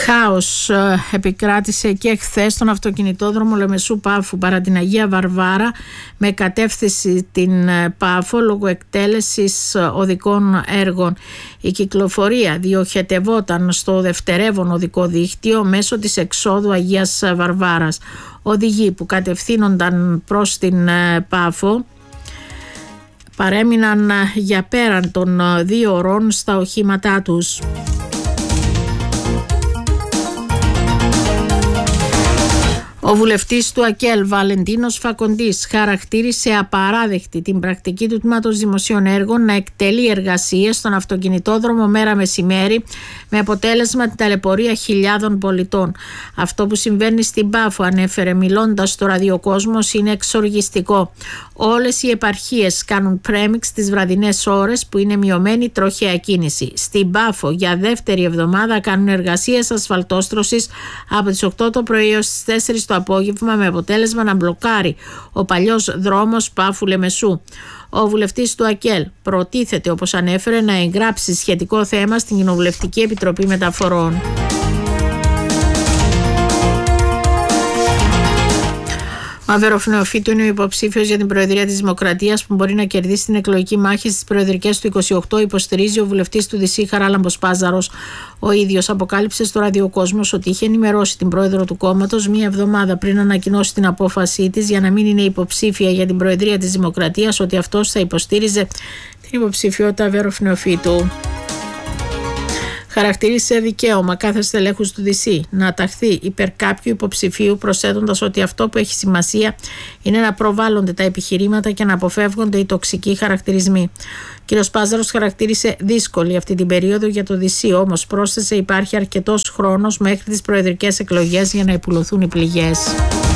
Χάος επικράτησε και χθες στον αυτοκινητόδρομο Λεμεσού Πάφου παρά την Αγία Βαρβάρα με κατεύθυνση την Πάφο λόγω εκτέλεσης οδικών έργων. Η κυκλοφορία διοχετευόταν στο δευτερεύον οδικό δίκτυο μέσω της εξόδου Αγίας Βαρβάρας. Οδηγοί που κατευθύνονταν προς την Πάφο παρέμειναν για πέραν των 2 ωρών στα οχήματά τους. Ο βουλευτής του ΑΚΕΛ Βαλεντίνος Φακοντής χαρακτήρισε απαράδεκτη την πρακτική του Τμήματος Δημοσίων Έργων να εκτελεί εργασίες στον αυτοκινητόδρομο μέρα μεσημέρι με αποτέλεσμα την ταλαιπωρία χιλιάδων πολιτών. Αυτό που συμβαίνει στην Πάφο, ανέφερε μιλώντας στο ραδιοκόσμος, είναι εξοργιστικό. Όλες οι επαρχίες κάνουν πρέμιξ τις βραδινές ώρες που είναι μειωμένη τροχαία κίνηση. Στην Πάφο για δεύτερη εβδομάδα κάνουν εργασίες ασφαλτόστρωσης από τις 8 το πρωί έως τις 4 το απόγευμα με αποτέλεσμα να μπλοκάρει ο παλιός δρόμος Πάφου Λεμεσού. Ο βουλευτής του ΑΚΕΛ προτίθεται, όπως ανέφερε, να εγγράψει σχετικό θέμα στην Κοινοβουλευτική Επιτροπή Μεταφορών. Ο Αβέροφ Νεοφύτου είναι ο υποψήφιος για την Προεδρία της Δημοκρατίας που μπορεί να κερδίσει την εκλογική μάχη στις προεδρικές του 28, υποστηρίζει ο βουλευτής του ΔΣ Χαράλαμπος Πάζαρος. Ο ίδιος αποκάλυψε στο ραδιοκόσμος ότι είχε ενημερώσει την πρόεδρο του κόμματος μία εβδομάδα πριν ανακοινώσει την απόφασή της για να μην είναι υποψήφια για την Προεδρία της Δημοκρατίας, ότι αυτός θα υποστήριζε την υποψηφιότητα Αβέροφ Νεοφύτου. Χαρακτήρισε δικαίωμα κάθε στελέχους του ΔΣ να ταχθεί υπέρ κάποιου υποψηφίου, προσθέτοντας ότι αυτό που έχει σημασία είναι να προβάλλονται τα επιχειρήματα και να αποφεύγονται οι τοξικοί χαρακτηρισμοί. Ο κ. Πάζαρος χαρακτήρισε δύσκολη αυτή την περίοδο για το ΔΣ, όμως πρόσθεσε υπάρχει αρκετός χρόνος μέχρι τις προεδρικές εκλογές για να υπουλωθούν οι πληγές.